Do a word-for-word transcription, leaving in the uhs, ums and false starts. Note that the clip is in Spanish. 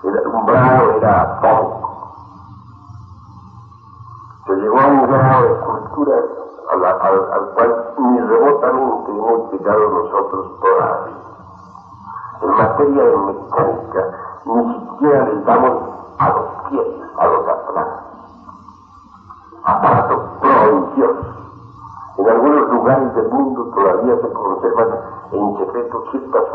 el alumbrado era atómico. Se llegó a un grado de cultura a la, al, al cual ni remotamente hemos llegado nosotros todavía. En materia de mecánica, ni siquiera les damos a los pies, a los aparatos. Aparatos prodigiosos. En algunos lugares del mundo todavía se conservan en secreto ciertas